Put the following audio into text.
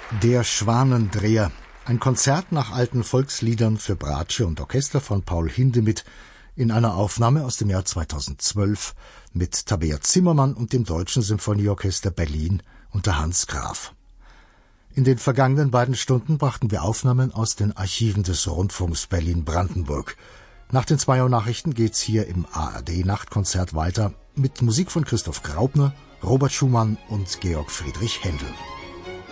Der Schwanendreher, ein Konzert nach alten Volksliedern für Bratsche und Orchester von Paul Hindemith in einer Aufnahme aus dem Jahr 2012 mit Tabea Zimmermann und dem Deutschen Symphonieorchester Berlin unter Hans Graf. In den vergangenen beiden Stunden brachten wir Aufnahmen aus den Archiven des Rundfunks Berlin-Brandenburg. Nach den 2 Uhr Nachrichten geht's hier im ARD-Nachtkonzert weiter mit Musik von Christoph Graupner, Robert Schumann und Georg Friedrich Händel.